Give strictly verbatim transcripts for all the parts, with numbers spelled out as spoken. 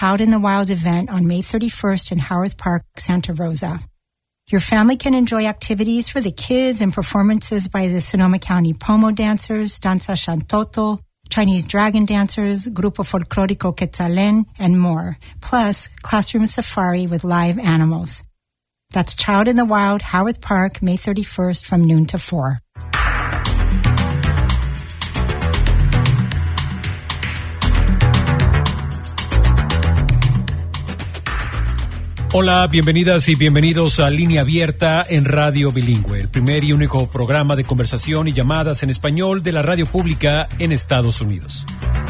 Out in the Wild event on May thirty-first in Howarth Park, Santa Rosa. Your family can enjoy activities for the kids and performances by the Sonoma County Pomo dancers, Danza Shantoto, Chinese dragon dancers, Grupo Folclórico Quetzalén, and more, plus classroom safari with live animals. That's Child in the Wild, Howarth Park, May thirty-first from noon to four. Hola, bienvenidas y bienvenidos a Línea Abierta en Radio Bilingüe, el primer y único programa de conversación y llamadas en español de la radio pública en Estados Unidos.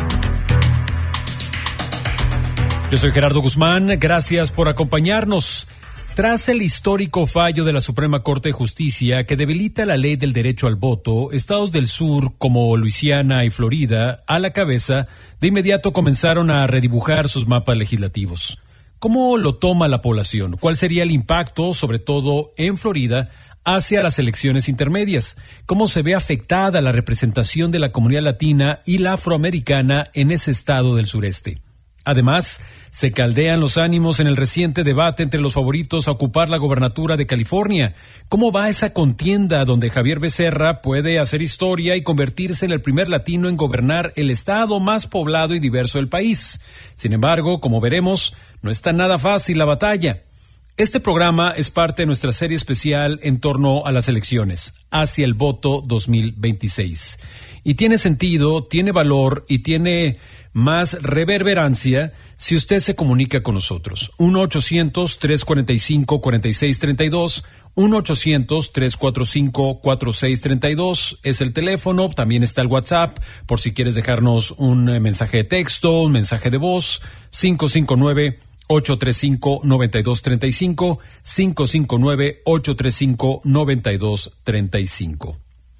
Yo soy Gerardo Guzmán, gracias por acompañarnos. Tras el histórico fallo de la Suprema Corte de Justicia que debilita la ley del derecho al voto, estados del sur como Luisiana y Florida, a la cabeza, de inmediato comenzaron a redibujar sus mapas legislativos. ¿Cómo lo toma la población? ¿Cuál sería el impacto, sobre todo en Florida, hacia las elecciones intermedias? ¿Cómo se ve afectada la representación de la comunidad latina y la afroamericana en ese estado del sureste? Además, se caldean los ánimos en el reciente debate entre los favoritos a ocupar la gobernatura de California. ¿Cómo va esa contienda donde Javier Becerra puede hacer historia y convertirse en el primer latino en gobernar el estado más poblado y diverso del país? Sin embargo, como veremos, no está nada fácil la batalla. Este programa es parte de nuestra serie especial en torno a las elecciones, hacia el voto dos mil veintiséis. Y tiene sentido, tiene valor y tiene más reverberancia si usted se comunica con nosotros. uno ochocientos, tres cuarenta y cinco, cuarenta y seis treinta y dos, uno ochocientos, tres cuarenta y cinco, cuarenta y seis treinta y dos es el teléfono, también está el WhatsApp, por si quieres dejarnos un mensaje de texto, un mensaje de voz, cinco cinco nueve, ocho tres cinco, nueve dos tres cinco, cinco cinco nueve, ocho tres cinco, nueve dos tres cinco.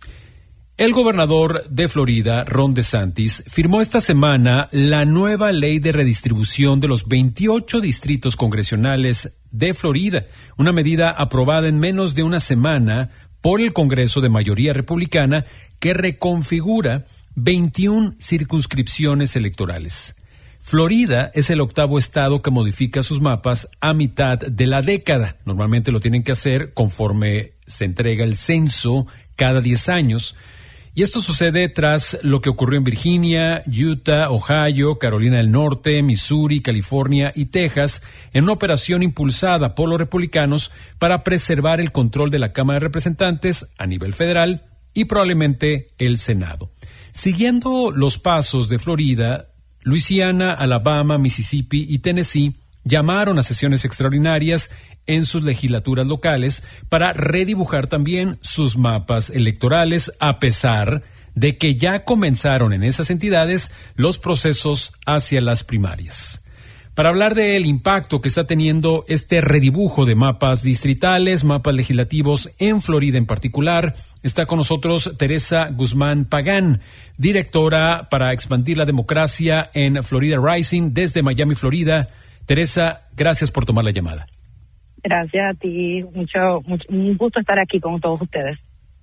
El gobernador de Florida, Ron DeSantis, firmó esta semana la nueva ley de redistribución de los veintiocho distritos congresionales de Florida, una medida aprobada en menos de una semana por el Congreso de mayoría republicana que reconfigura veintiuna circunscripciones electorales. Florida es el octavo estado que modifica sus mapas a mitad de la década. Normalmente lo tienen que hacer conforme se entrega el censo cada diez años. Y esto sucede tras lo que ocurrió en Virginia, Utah, Ohio, Carolina del Norte, Missouri, California y Texas, en una operación impulsada por los republicanos para preservar el control de la Cámara de Representantes a nivel federal y probablemente el Senado. Siguiendo los pasos de Florida, Luisiana, Alabama, Mississippi y Tennessee llamaron a sesiones extraordinarias en sus legislaturas locales para redibujar también sus mapas electorales, a pesar de que ya comenzaron en esas entidades los procesos hacia las primarias. Para hablar del impacto que está teniendo este redibujo de mapas distritales, mapas legislativos en Florida en particular, está con nosotros Teresa Guzmán Pagán, directora para expandir la democracia en Florida Rising desde Miami, Florida. Teresa, gracias por tomar la llamada. Gracias a ti, mucho, mucho, un gusto estar aquí con todos ustedes.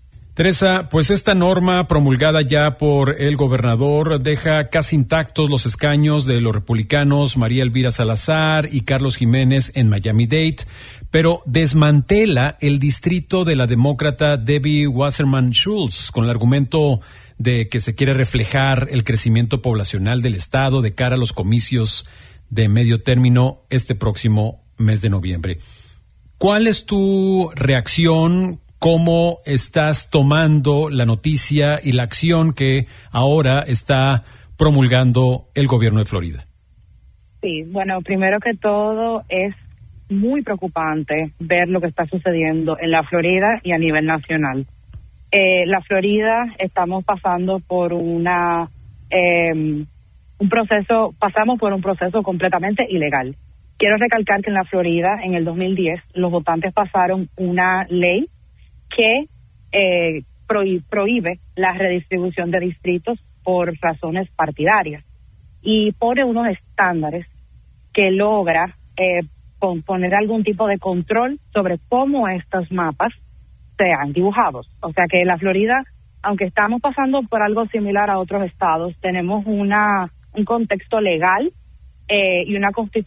Teresa, pues esta norma promulgada ya por el gobernador deja casi intactos los escaños de los republicanos María Elvira Salazar y Carlos Jiménez en Miami-Dade, pero desmantela el distrito de la demócrata Debbie Wasserman Schultz con el argumento de que se quiere reflejar el crecimiento poblacional del estado de cara a los comicios de medio término este próximo mes de noviembre. ¿Cuál es tu reacción? ¿Cómo estás tomando la noticia y la acción que ahora está promulgando el gobierno de Florida? Sí, bueno, primero que todo es muy preocupante ver lo que está sucediendo en la Florida y a nivel nacional. Eh, la Florida estamos pasando por una eh, un proceso, pasamos por un proceso completamente ilegal. Quiero recalcar que en la Florida, en el dos mil diez, los votantes pasaron una ley que eh, prohí- prohíbe la redistribución de distritos por razones partidarias y pone unos estándares que logra eh, pon- poner algún tipo de control sobre cómo estos mapas sean dibujados. O sea que la Florida, aunque estamos pasando por algo similar a otros estados, tenemos una un contexto legal eh, y una constitución